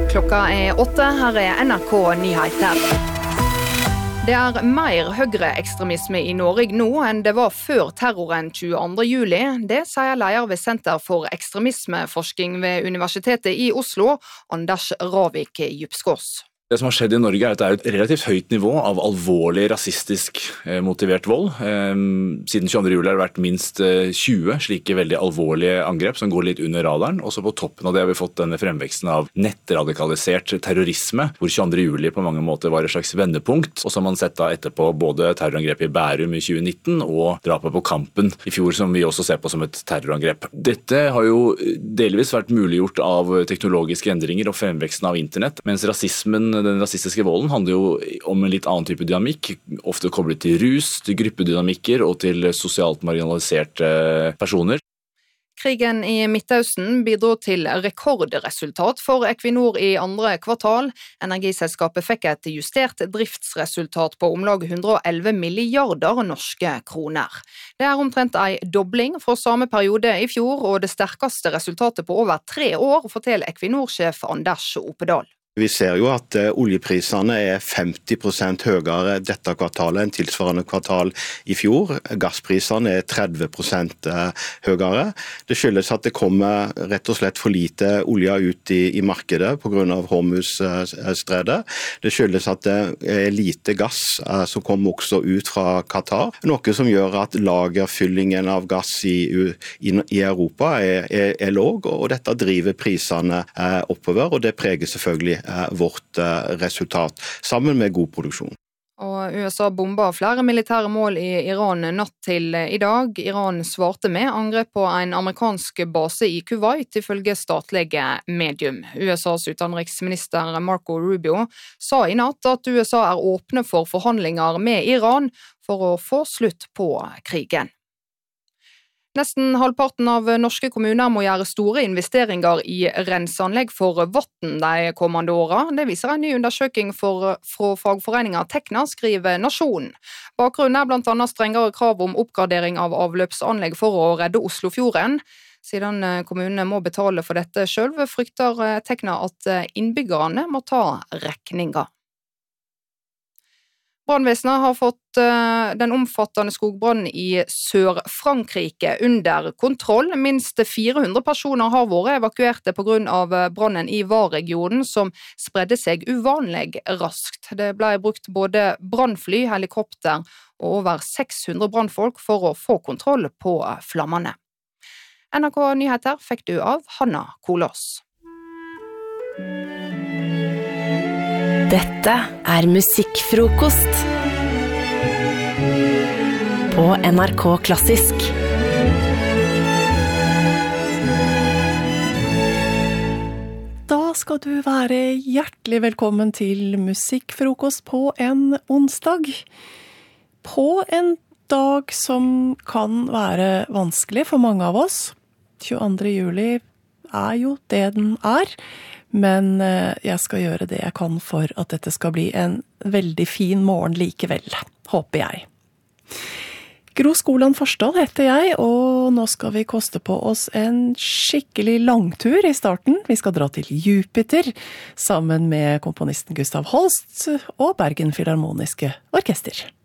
Klokka 8, her NRK Nyheter. Det mer høyreekstremisme i Norge nå enn det var før terroren 22. juli. Det sier leder ved Senter for ekstremismeforskning ved Universitetet i Oslo, Anders Ravik Djupskås. Det som har skjedd i Norge at det et relativt høyt nivå av alvorlig rasistisk motivert vold. Siden 22. juli har det vært minst 20 slike veldig alvorlige angrep som går litt under radaren. Også på toppen av det har vi fått denne fremveksten av nettradikalisert terrorisme, hvor 22. juli på mange måter var et slags vendepunkt. Og så har man sett da etterpå både terrorangrep i Bærum i 2019 og drapet på Kampen i fjor, som vi også ser på som et terrorangrep. Dette har jo delvis vært muliggjort av teknologiske endringer og fremveksten av internett, mens den rasistiske volden handler jo om en litt annen type dynamikk, ofte koblet til rus, til gruppedynamikker og til sosialt marginaliserte personer. Krigen i Midtøsten bidro til rekordresultat for Equinor i andre kvartal. Energiselskapet fikk et justert driftsresultat på omlag 111 milliarder norske kroner. Det omtrent en dobling fra samme periode i fjor, og det sterkeste resultatet på over 3 år, forteller Equinor-sjef Anders Opedal. Vi ser jo at oljeprisene 50% høyere dette kvartalet enn tilsvarende kvartal i fjor. Gassprisene 30% høyere. Det skyldes at det kommer rett og slett for lite olje ut i markedet på grunn av Hormuz-stredet. Det skyldes at det lite gass som kommer også ut fra Qatar. Noe som gjør at lagerfyllingen av gass i Europa er låg, og dette driver prisene oppover, og det preger selvfølgelig vårt resultat, sammen med god produksjon. Og USA bomba flere militære mål i Iran natt til i dag. Iran svarte med angrep på en amerikansk base i Kuwait, ifølge statlige medium. USAs utenriksminister Marco Rubio sa i natt at USA åpne for forhandlinger med Iran for å få slutt på krigen. Nesten halvparten av norske kommuner må gjøre store investeringer i renseanlegg for vann de kommende årene. Det viser en ny undersøking fra fagforeningen Tekna, skriver Nasjonen. Bakgrunnen blant annet strengere krav om oppgradering av avløpsanlegg for å redde Oslofjorden. Siden kommunene må betale for dette selv, frykter Tekna at innbyggerne må ta regninger. Brannvesenet har fått den omfattende skogbrannen i Sør-Frankrike under kontroll. Minst 400 personer har vært evakuerte på grunn av brannen i Var-regionen, som spredde seg uvanlig raskt. Det ble brukt både brannfly, helikopter og over 600 brannfolk for å få kontroll på flammene. NRK Nyheter fikk du av Hanna Kolås. Dette musikkfrokost på NRK Klassisk. Da skal du være hjertelig velkommen til musikkfrokost på en onsdag. På en dag som kan være vanskelig for mange av oss. 22. juli jo det den men jeg skal gjøre det jeg kan for at dette skal bli en veldig fin morgen likevel, håper jeg. Gro Skoland Forsdal heter jeg, og nå skal vi koste på oss en skikkelig langtur i starten. Vi skal dra til Jupiter, sammen med komponisten Gustav Holst og Bergen Filharmoniske Orkester.